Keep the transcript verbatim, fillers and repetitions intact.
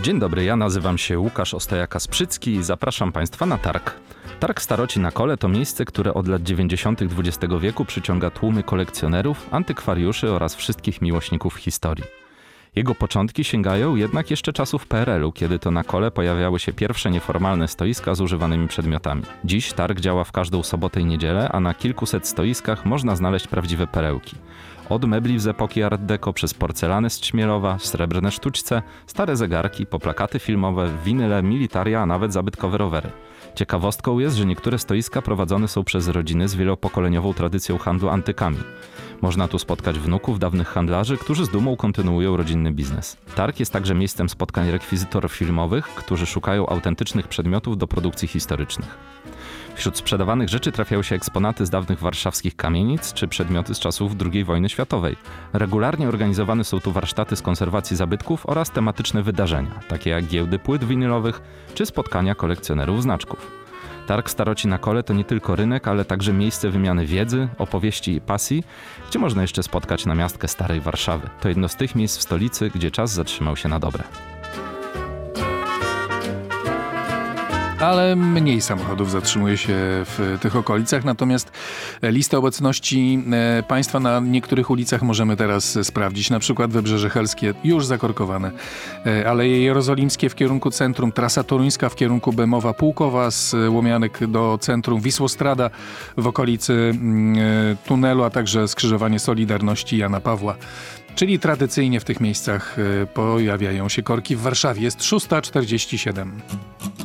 Dzień dobry, ja nazywam się Łukasz Ostojaka-Sprzycki i zapraszam Państwa na targ. Targ Staroci na Kole to miejsce, które od lat dziewięćdziesiątych dwudziestego wieku przyciąga tłumy kolekcjonerów, antykwariuszy oraz wszystkich miłośników historii. Jego początki sięgają jednak jeszcze czasów P R L u, kiedy to na Kole pojawiały się pierwsze nieformalne stoiska z używanymi przedmiotami. Dziś targ działa w każdą sobotę i niedzielę, a na kilkuset stoiskach można znaleźć prawdziwe perełki. Od mebli z epoki Art Deco, przez porcelanę z Ćmielowa, srebrne sztućce, stare zegarki, po plakaty filmowe, winyle, militaria, a nawet zabytkowe rowery. Ciekawostką jest, że niektóre stoiska prowadzone są przez rodziny z wielopokoleniową tradycją handlu antykami. Można tu spotkać wnuków dawnych handlarzy, którzy z dumą kontynuują rodzinny biznes. Targ jest także miejscem spotkań rekwizytorów filmowych, którzy szukają autentycznych przedmiotów do produkcji historycznych. Wśród sprzedawanych rzeczy trafiały się eksponaty z dawnych warszawskich kamienic czy przedmioty z czasów drugiej wojny światowej. Regularnie organizowane są tu warsztaty z konserwacji zabytków oraz tematyczne wydarzenia, takie jak giełdy płyt winylowych czy spotkania kolekcjonerów znaczków. Targ Staroci na Kole to nie tylko rynek, ale także miejsce wymiany wiedzy, opowieści i pasji, gdzie można jeszcze spotkać namiastkę starej Warszawy. To jedno z tych miejsc w stolicy, gdzie czas zatrzymał się na dobre. Ale mniej samochodów zatrzymuje się w tych okolicach, natomiast listę obecności państwa na niektórych ulicach możemy teraz sprawdzić. Na przykład Wybrzeże Helskie już zakorkowane, Aleje Jerozolimskie w kierunku centrum, trasa toruńska w kierunku Bemowa Pułkowa z Łomianek do centrum, Wisłostrada w okolicy tunelu, a także skrzyżowanie Solidarności Jana Pawła. Czyli tradycyjnie w tych miejscach pojawiają się korki. W Warszawie jest szósta czterdzieści siedem.